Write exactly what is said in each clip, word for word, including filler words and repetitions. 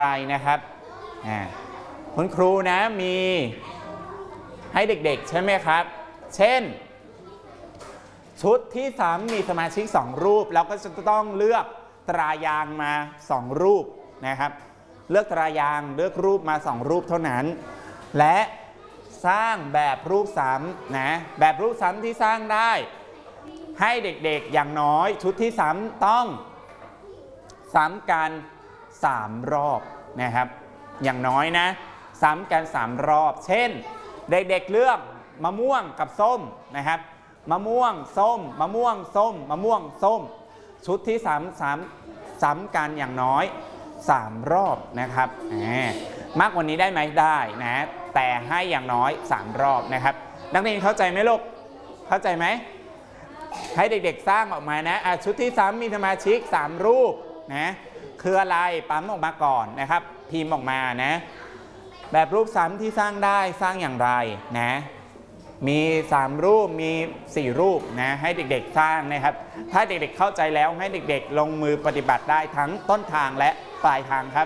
ไปนะครับคุณครูนะมีให้เด็กๆใช่ไหมครับเช่นชุดที่สามมีสมาชิกสองรูปเราก็จะต้องเลือกตรายางมาสองรูปนะครับเลือกตรายางเลือกรูปมาสองรูปเท่านั้นและสร้างแบบรูปซ้ำนะแบบรูปซ้ำที่สร้างได้ให้เด็กๆอย่างน้อยชุดที่ซ้ำต้องซ้ำกันสามรอบนะครับอย่างน้อยนะซ้ำกันสามรอบเช่นเด็กๆเลือกมะม่วงกับส้มนะครับมะม่วงส้มมะม่วงส้มมะม่วงส้มชุดที่สามซ้ำซ้ำกันอย่างน้อยสามรอบนะครับมากกว่านี้ได้ไหมได้นะแต่ให้อย่างน้อยสามรอบนะครับนักเรียนเข้าใจไหมลูกเข้าใจไหมให้เด็กๆสร้างออกมานะชุดที่สามมีสมาชิกสามรูปนะคืออะไรปั๊มออกมาก่อนนะครับพิมพ์ออกมานะแบบรูปซ้ำที่สร้างได้สร้างอย่างไรนะมีสามรูปมีสี่รูปนะให้เด็กๆสร้างนะครับถ้าเด็กๆเข้าใจแล้วให้เด็กๆลงมือปฏิบัติได้ทั้งต้นทางและปลายทางครับ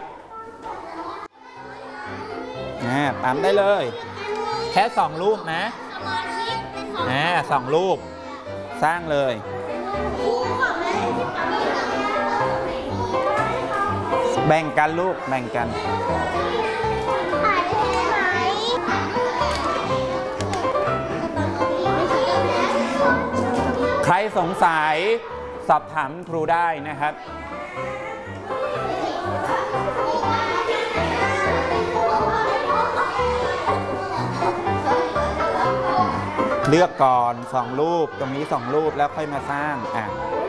นะปั๊มได้เลยแค่สองรูปนะนะสองรูปสร้างเลยแบ่งกันลูกแบ่งกันใครสงสัยสอบถามครูได้นะครับเลือกก่อนสองรูปตรงนี้สองรูปแล้วค่อยมาสร้างอ่ะ